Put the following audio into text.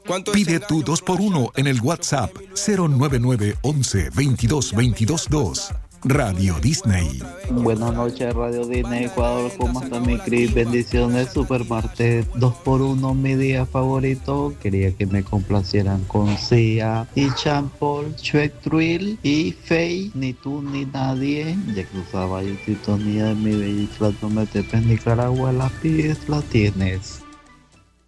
Pide tu 2x1 en el WhatsApp 099 11 22 22 2. Radio Disney. Buenas noches, Radio Disney Ecuador. ¿Cómo está mi Cris? Bendiciones, Super Martes 2x1, mi día favorito. Quería que me complacieran con Sia y Champol, Shrek Thrill y Faye, ni tú ni nadie. Ya cruzaba yo sintonía de mi bella isla, no me te Nicaragua, la pides, la tienes.